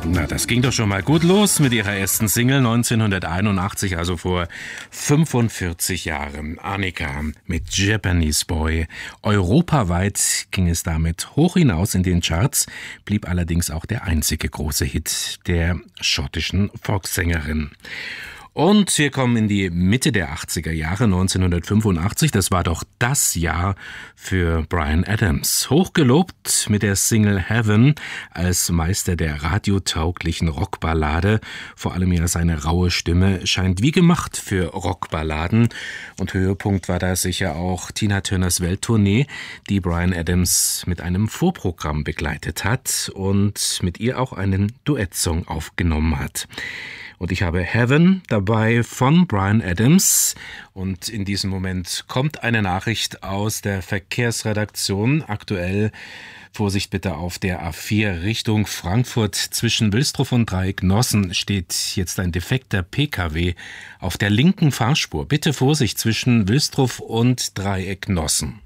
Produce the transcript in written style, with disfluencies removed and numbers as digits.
Na, das ging doch schon mal gut los mit ihrer ersten Single 1981, also vor 45 Jahren. Annika mit Japanese Boy. Europaweit ging es damit hoch hinaus in den Charts, blieb allerdings auch der einzige große Hit der schottischen Folksängerin. Und wir kommen in die Mitte der 80er Jahre, 1985. Das war doch das Jahr für Bryan Adams. Hochgelobt mit der Single Heaven als Meister der radiotauglichen Rockballade. Vor allem ja seine raue Stimme scheint wie gemacht für Rockballaden. Und Höhepunkt war da sicher auch Tina Turners Welttournee, die Bryan Adams mit einem Vorprogramm begleitet hat und mit ihr auch einen Duettsong aufgenommen hat. Und ich habe Heaven dabei von Bryan Adams. Und in diesem Moment kommt eine Nachricht aus der Verkehrsredaktion. Aktuell, Vorsicht bitte auf der A4 Richtung Frankfurt. Zwischen Wilsdruff und Dreiecknossen steht jetzt ein defekter PKW auf der linken Fahrspur. Bitte Vorsicht zwischen Wilsdruff und Dreiecknossen.